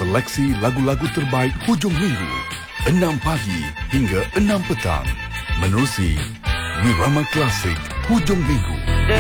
Seleksi lagu-lagu terbaik hujung minggu 6 pagi hingga 6 petang menerusi Wirama Klasik hujung minggu.